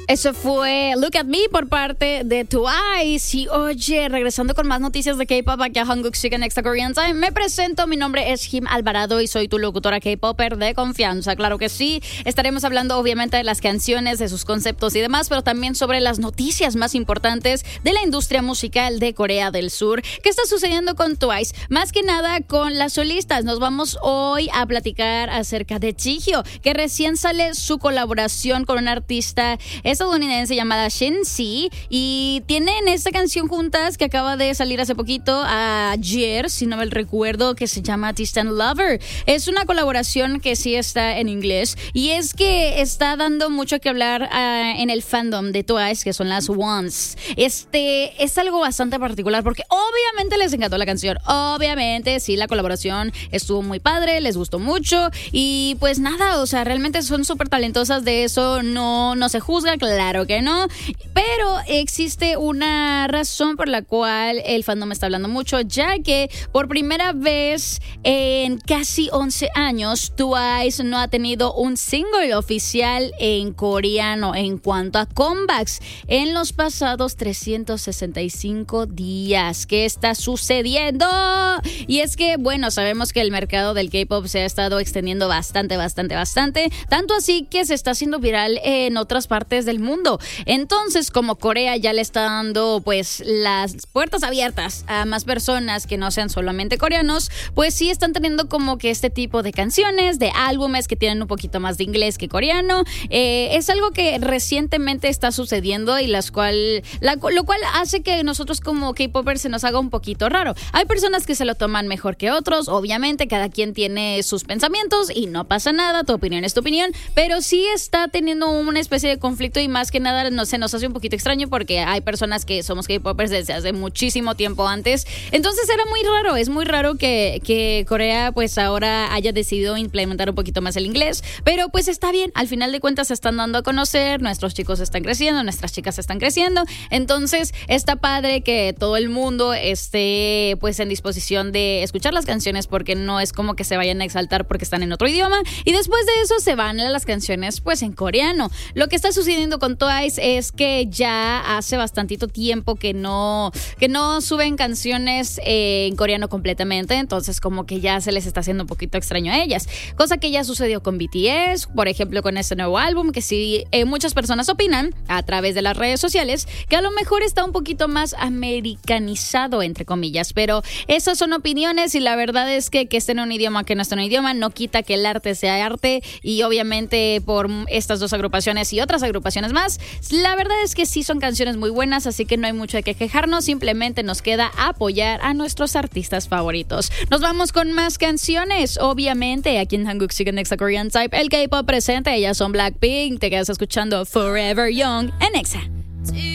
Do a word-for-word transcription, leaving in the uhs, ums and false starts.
Eso fue Look at Me por parte de Twice. Y oye, regresando con más noticias de K-pop aquí a Hanguk Chicken Extra Korean Time, me presento, mi nombre es Jim Alvarado y soy tu locutora K-popper de confianza. Claro que sí, estaremos hablando obviamente de las canciones, de sus conceptos y demás, pero también sobre las noticias más importantes de la industria musical de Corea del Sur. ¿Qué está sucediendo con Twice? Más que nada con las solistas. Nos vamos hoy a platicar acerca de Jihyo, que recién sale su colaboración con una artista estadounidense llamada Shin-Si, y tienen esta canción juntas que acaba de salir hace poquito, ayer, si no me recuerdo, que se llama Distant Lover. Es una colaboración que sí está en inglés y es que está dando mucho que hablar uh, en el fandom de Twice, que son las Ones. Este es algo bastante particular porque obviamente les encantó la canción, obviamente sí, la colaboración estuvo muy padre, les gustó mucho y pues nada, o sea, realmente son súper talentosas, de eso no, no se juzga, claro que no, pero existe una razón por la cual el fandom está hablando mucho, ya que por primera vez en casi once años Twice no ha tenido un single oficial en coreano en cuanto a comebacks en los pasados trescientos sesenta y cinco días. ¿Qué está sucediendo? Y es que, bueno, sabemos que el mercado del K-pop se ha estado extendiendo bastante, bastante, bastante, tanto así que se está haciendo viral en otras partes del mundo. Entonces, como Corea ya le está dando pues las puertas abiertas a más personas que no sean solamente coreanos, pues sí están teniendo como que este tipo de canciones, de álbumes que tienen un poquito más de inglés que coreano. Eh, es algo que recientemente está sucediendo y las cual, la, lo cual hace que nosotros como K-popers se nos haga un poquito raro. Hay personas que se lo toman mejor que otros, obviamente cada quien tiene sus pensamientos y no pasa nada, tu opinión es tu opinión, pero sí está teniendo una especie de conflicto y más que nada no, se nos hace un poquito extraño porque hay personas que somos K-popers desde hace muchísimo tiempo antes, entonces era muy raro, es muy raro que, que Corea pues ahora haya decidido implementar un poquito más el inglés, pero pues está bien, al final de cuentas se están dando a conocer, nuestros chicos están creciendo, nuestras chicas están creciendo, entonces está padre que todo el mundo esté pues en disposición de escuchar las canciones porque no es como que se vayan a exaltar porque están en otro idioma y después de eso se van a las canciones pues en coreano. Lo que está sucediendo con Twice es que ya hace bastantito tiempo que no, que no suben canciones eh, en coreano completamente, entonces como que ya se les está haciendo un poquito extraño a ellas, cosa que ya sucedió con B T S, por ejemplo con este nuevo álbum, que sí eh, muchas personas opinan a través de las redes sociales que a lo mejor está un poquito más americanizado entre comillas, pero esas son opiniones y la verdad es que que esté en un idioma que no esté en un idioma no quita que el arte sea arte y obviamente por estas dos agrupaciones y otras agrupaciones más, la verdad es que sí son canciones muy buenas, así que no hay mucho de qué quejarnos, simplemente nos queda apoyar a nuestros artistas favoritos. Nos vamos con más canciones, obviamente aquí en Hanguk Chicken Extra Korean Type, el K-pop presente, ellas son Blackpink, te quedas escuchando Forever Young en Exa.